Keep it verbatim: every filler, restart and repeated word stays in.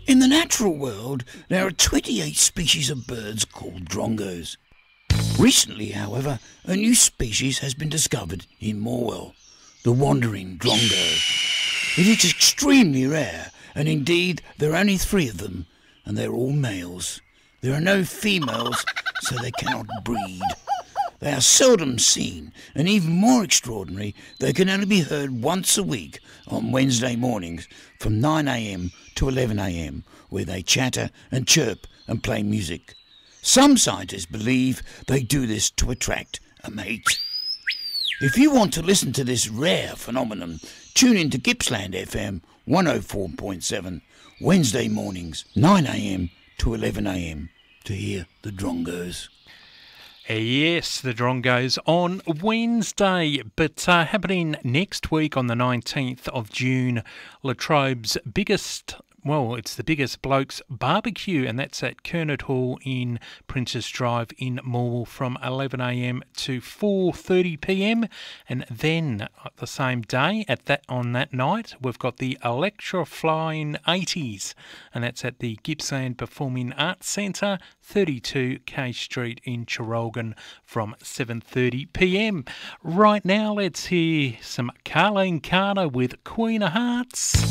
In the natural world, there are twenty-eight species of birds called drongos. Recently, however, a new species has been discovered in Morwell, the wandering drongo. It is extremely rare, and indeed there are only three of them, and they're all males. There are no females, so they cannot breed. They are seldom seen, and even more extraordinary, they can only be heard once a week on Wednesday mornings from nine a m to eleven a m, where they chatter and chirp and play music. Some scientists believe they do this to attract a mate. If you want to listen to this rare phenomenon, tune in to Gippsland F M one oh four point seven, Wednesday mornings, nine a m to eleven a m, to hear the drongos. Yes, the Drongos on Wednesday, but uh, happening next week on the nineteenth of June, Latrobe's biggest, well, it's the biggest blokes barbecue, and that's at Kernett Hall in Princess Drive in Morwell from eleven a m to four thirty p m. And then the same day, at that on that night, we've got the Electroflying eighties, and that's at the Gippsland Performing Arts Centre, thirty-two K Street in Traralgon from seven thirty p m. Right now, let's hear some Carleen Carter with Queen of Hearts.